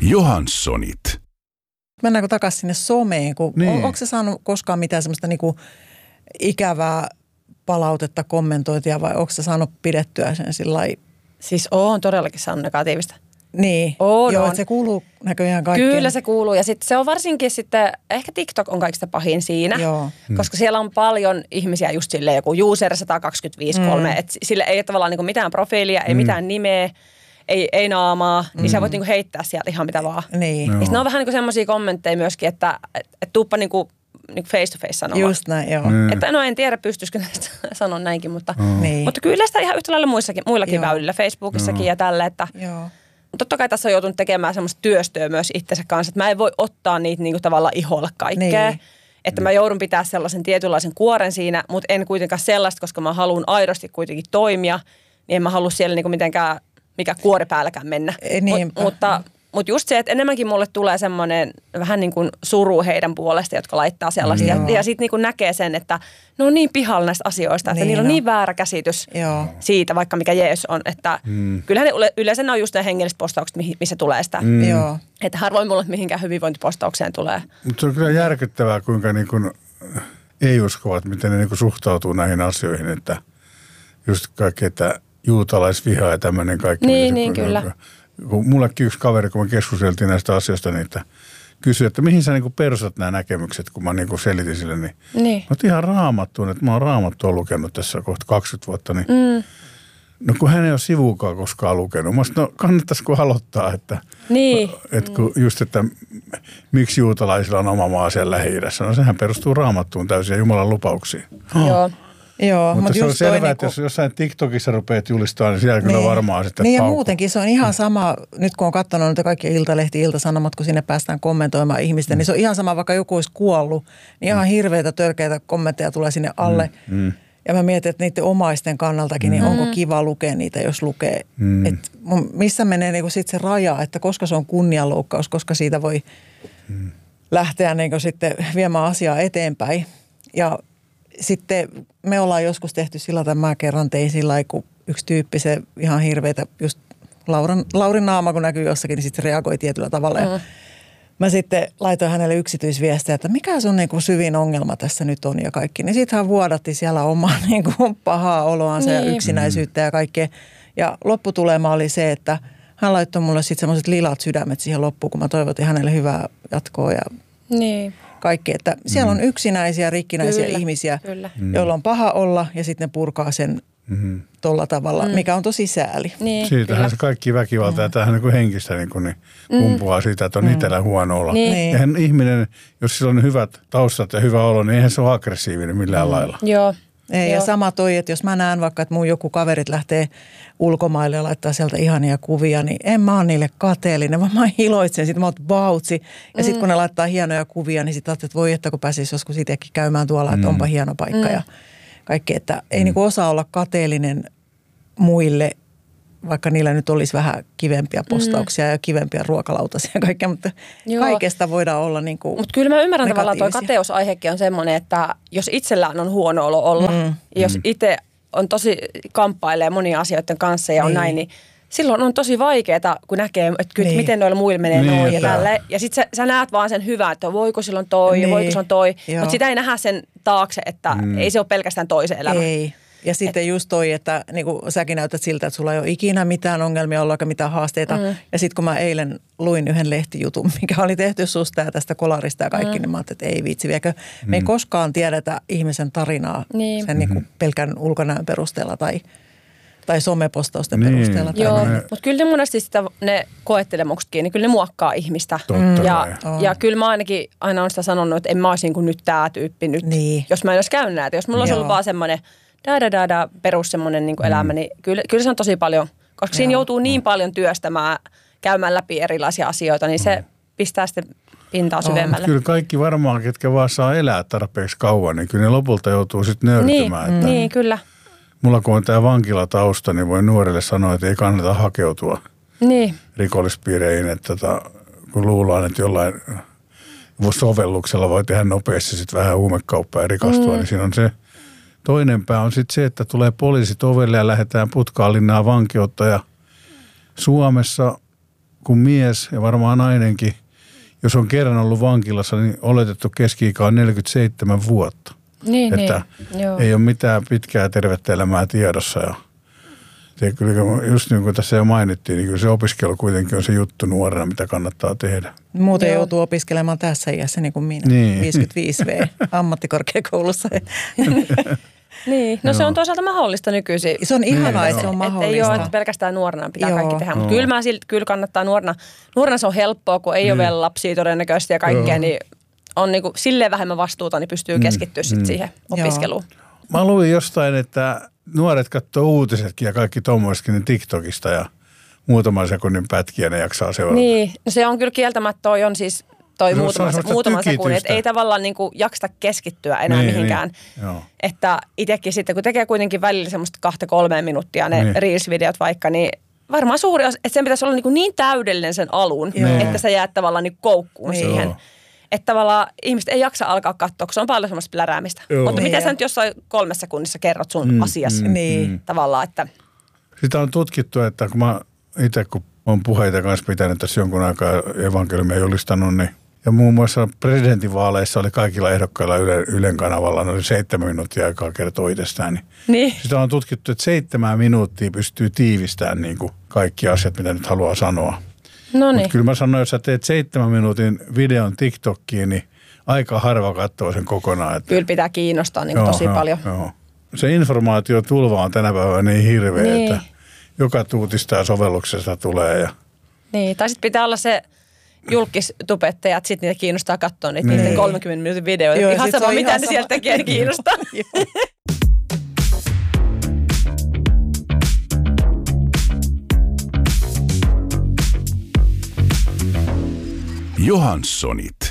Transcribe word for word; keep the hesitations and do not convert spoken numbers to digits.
Johanssonit. Mennäänkö takaisin sinne someen? Kun niin. on, onko se saanut koskaan mitään semmoista niinku ikävää palautetta, kommentointia vai onko se saanut pidettyä sen sillai? Siis on todellakin saanut negatiivista. Niin, on, joo, on. Että se kuuluu näköjään kaikkeen. Kyllä se kuuluu ja sitten se on varsinkin sitten, ehkä TikTok on kaikista pahin siinä, joo. koska siellä on paljon ihmisiä just silleen joku user sata kaksikymmentäviisi kolme, mm. että sille ei ole tavallaan niinku mitään profiilia, ei mm. mitään nimeä, ei, ei naamaa, mm. niin sä voit niinku heittää sieltä ihan mitä vaan. Niin. Ja ne on vähän niinku semmoisia kommentteja myöskin, että et, et tuuppa niinku niin face to face sanomaan. Just näin, joo. Mm. Että no en tiedä, pystyisikö näistä sanoa näinkin, mutta, mm. niin. mutta kyllä sitä ihan yhtä lailla muissakin, muillakin joo. väylillä, Facebookissakin joo. ja tällä, että joo. totta kai tässä on joutunut tekemään semmoista työstöä myös itsensä kanssa, että mä en voi ottaa niitä niinku tavallaan iholla kaikkea. Niin. Että mä joudun pitää sellaisen tietynlaisen kuoren siinä, mutta en kuitenkaan sellaista, koska mä haluan aidosti kuitenkin toimia, niin en mä halua siellä niinku mitenkään mikä kuori päälläkään mennä. Mut, mutta Mutta just se, että enemmänkin mulle tulee semmoinen vähän niin kuin suru heidän puolesta, jotka laittaa sellaista. Joo. Ja, ja sitten niin kuin näkee sen, että ne on niin pihalla näistä asioista, että niin niillä on no. niin väärä käsitys Joo. siitä, vaikka mikä jees on. Että mm. kyllähän ne yleensä ne on just ne hengelliset postaukset, missä tulee sitä. Mm. Että harvoin mulle mihinkään hyvinvointipostaukseen tulee. Mutta se on kyllä järkyttävää, kuinka niin kuin ei uskovat, miten ne niin kuin suhtautuu näihin asioihin. Että just kaikki, että juutalaisviha ja tämmöinen kaikki. Niin, niin kyllä. Kun mullekin yksi kaveri, kun me keskusteltiin näistä asioista, niin että kysyi, että mihin sä niinku persat nämä näkemykset, kun mä niinku selitin sille, niin, niin. mä oon ihan raamattuun, että mä oon raamattua lukenut tässä kohta kaksikymmentä vuotta, niin mm. no kun hän ei ole sivuukaan koskaan lukenut. Mä sanoin, no kannattaisiko aloittaa, että, niin. että kun just, että miksi juutalaisilla on oma maa siellä Lähi-idässä, no sehän perustuu raamattuun täysin ja Jumalan lupauksiin. Oh. Joo. Joo, mutta mut se on selvää, niinku, että jos jossain TikTokissa rupeat julistamaan, niin siellä niin, kyllä varmaan sitten niin ja paukku. muutenkin se on ihan sama, nyt kun on katsonut niitä kaikkia Iltalehti, Ilta-Sanomat, kun sinne päästään kommentoimaan ihmistä, mm. niin se on ihan sama, vaikka joku olisi kuollut, niin ihan hirveitä törkeitä kommentteja tulee sinne alle. Mm. Mm. Ja mä mietin, että niiden omaisten kannaltakin, niin mm. onko kiva lukea niitä, jos lukee. Mm. Et missä menee niinku sit se raja, että koska se on kunnianloukkaus, koska siitä voi mm. lähteä niinku sitten viemään asiaa eteenpäin. Ja sitten me ollaan joskus tehty sillä tavalla, mä kerran tein sillä lailla, kun yksi tyyppi, se ihan hirveitä, just Lauran, Laurin naama, kun näkyy jossakin, niin sitten se reagoi tietyllä tavalla. Mm. Ja mä sitten laitoin hänelle yksityisviestejä, että mikä sun niin kuin syvin ongelma tässä nyt on ja kaikki. Niin sitten hän vuodatti siellä omaa niin kuin pahaa oloansa niin. ja yksinäisyyttä ja kaikkea. Ja lopputulema oli se, että hän laittoi mulle sitten semmoiset lilat sydämet siihen loppuun, kun mä toivotin hänelle hyvää jatkoa ja niin. kaikki. Että siellä on yksinäisiä, rikkinäisiä kyllä, ihmisiä, kyllä. joilla on paha olla ja sitten ne purkaa sen mm-hmm. tolla tavalla, mm. mikä on tosi sääli. Niin, siitähän kyllä. se kaikki väkivalta ja tämähän niin henkistä niin kuin, niin kumpuaa siitä, että on mm. itsellä huono olla. Niin. Eihän ihminen, jos sillä on hyvät taustat ja hyvä olo, niin eihän se ole aggressiivinen millään mm. lailla. Joo. Ei, ja sama toi, että jos mä näen vaikka, että mun joku kaverit lähtee ulkomaille ja laittaa sieltä ihania kuvia, niin en mä ole niille kateellinen, vaan mä iloitsen. Sitten mä oon vautsi. Ja sitten kun ne laittaa hienoja kuvia, niin sitten ajattelee, että voi, että kun pääsisi joskus itsekin käymään tuolla, että onpa hieno paikka mm. ja kaikki. Että ei mm. niinku osaa olla kateellinen muille, vaikka niillä nyt olisi vähän kivempiä postauksia mm. ja kivempiä ruokalautasia ja kaikkea, mutta Joo. kaikesta voidaan olla niin kuin Mutta kyllä mä ymmärrän tavallaan, tuo kateusaihekin on semmoinen, että jos itsellään on huono olo olla, mm. ja jos itse on tosi kamppailee monia asioiden kanssa ja on niin. näin, niin silloin on tosi vaikeaa, kun näkee, että kyllä, niin. miten noilla muilla menee niin, noin ja tälleen. Ja sitten sä, sä näet vaan sen hyvän, että voiko silloin toi niin. ja voiko se on toi, mutta sitä ei nähdä sen taakse, että mm. ei se ole pelkästään toisen elämä. Ei. Ja sitten just toi, että niin kuin säkin näytät siltä, että sulla ei ole ikinä mitään ongelmia olla, eikä mitään haasteita. Mm. Ja sitten kun mä eilen luin yhden lehtijutun, mikä oli tehty susta ja tästä kolarista ja kaikki, mm. niin mä ajattelin, että ei vitsi viekö. Mm. Me ei koskaan tiedetä ihmisen tarinaa niin. sen niin kuin pelkän ulkonäön perusteella tai, tai somepostausten niin. perusteella. Tai Joo, mutta kyllä ne monesti sitä, ne koettelemuksetkin, niin kyllä ne muokkaa ihmistä. Totta ja, ja kyllä mä ainakin aina olen sitä sanonut, että en mä olisi niin kuin nyt tää tyyppi nyt, niin. jos mä en olisi käynyt näitä. Jos mulla olisi ollut vaan semmoinen da da da da perus semmoinen niin kuin mm. elämä, niin kyllä, kyllä se on tosi paljon, koska Joo. siinä joutuu niin paljon työstämään, käymään läpi erilaisia asioita, niin se mm. pistää sitten pintaa syvemmälle. Kyllä kaikki varmaan, ketkä vaan saa elää tarpeeksi kauan, niin kyllä ne lopulta joutuu sitten nöyrtymään. Niin, että niin kyllä. Mulla kun on tämä vankilatausta, niin voi nuorille sanoa, että ei kannata hakeutua niin. rikollispiireihin, että tota, kun luullaan, että jollain sovelluksella voi tehdä nopeasti sitten vähän huumekauppaa ja rikastua, mm. niin siinä on se toinen pää on sitten se, että tulee poliisit ovelle ja lähdetään Putkaalinnan vankeutta ja Suomessa kun mies ja varmaan nainenkin, jos on kerran ollut vankilassa, niin oletettu keski-ikä on neljäkymmentäseitsemän vuotta. Niin, että niin. Joo. Ei ole mitään pitkää tervettä elämää tiedossa. Ja se, kyllä, just niin kuin tässä jo mainittiin, niin kyllä se opiskelu kuitenkin on se juttu nuorena, mitä kannattaa tehdä. Muuten Joo. joutuu opiskelemaan tässä iässä niin kuin minä, niin. viisikymmentäviisi vuotta ammattikorkeakoulussa. Niin, no Joo. se on toisaalta mahdollista nykyisin. Se on ihanaa, että se on mahdollista. Ei ole, että pelkästään nuorena pitää Joo. kaikki tehdä, mutta kyllä, mä silti, kyllä kannattaa nuorena. Nuorena se on helppoa, kun ei niin. ole vielä lapsia todennäköisesti ja kaikkea, Joo. niin on niin kuin silleen vähemmän vastuuta, niin pystyy keskittyä mm. sit siihen opiskeluun. Joo. Mä luin jostain, että nuoret katsoo uutisetkin ja kaikki tommoisetkin niin TikTokista ja muutaman sekunnin pätkiä ne jaksaa seurata. Niin, no se on kyllä kieltämättä, toi on siis toi no, muutaman, se muutaman sekunnin, että ei tavallaan niin kuin jaksa keskittyä enää niin, mihinkään. Niin. Että itsekin sitten, kun tekee kuitenkin välillä semmoista kahta kolmeen minuuttia ne niin. Reels-videot vaikka, niin varmaan suuri osa, että sen pitäisi olla niin, kuin niin täydellinen sen alun, niin. että sä jäät tavallaan niin koukkuun niin. siihen. Että tavallaan ihmiset ei jaksa alkaa katsoa, kun se on paljon semmoista pläräämistä. Joo. Mutta miten sä nyt jossain kolmessa sekunnissa kerrot sun mm, asiassa mm, niin. tavallaan, että... Sitä on tutkittu, että kun mä itse, kun olen puheita kanssa pitänyt tässä jonkun aikaa evankeliumia julistanut, niin ja muun muassa presidentinvaaleissa oli kaikilla ehdokkailla Yle, Ylen kanavalla noin seitsemän minuuttia aikaa kertoa itsestään. Niin niin. Sitä on tutkittu, että seitsemän minuuttia pystyy tiivistämään niin kuin kaikki asiat, mitä nyt haluaa sanoa. No niin. Mutta kyllä mä sanoin, jos sä teet seitsemän minuutin videon TikTokiin, niin aika harva katsoo sen kokonaan. Että... Kyllä pitää kiinnostaa niin joo, tosi joo, paljon. Joo. Se informaatiotulva on tänä päivänä niin hirveä, niin. että joka tuutista ja sovelluksesta tulee. Ja... Niin, tai sitten pitää olla se julkistubettajat, että sitten niitä kiinnostaa katsoa niitä niin. niiden kolmenkymmenen minuutin videoita. Joo, ihan sama, mitä ne sieltä tekee, ne kiinnostaa. Johanssonit.